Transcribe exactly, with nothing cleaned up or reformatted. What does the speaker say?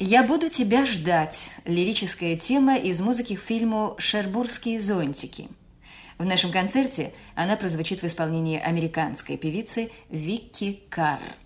«Я буду тебя ждать» – лирическая тема из музыки к фильму «Шербурские зонтики». В нашем концерте она прозвучит в исполнении американской певицы Викки Карр.